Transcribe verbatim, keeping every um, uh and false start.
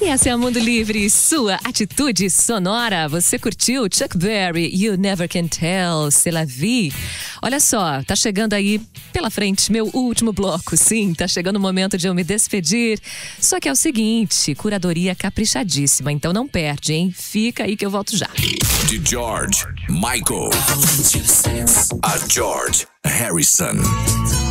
E essa é a Mundo Livre, sua atitude sonora. Você curtiu Chuck Berry, You Never Can Tell, C'est la vie. Olha só, tá chegando aí pela frente meu último bloco. Sim, tá chegando o momento de eu me despedir. Só que é o seguinte, curadoria caprichadíssima, então não perde, hein? Fica aí que eu volto já. De George Michael a George Harrison.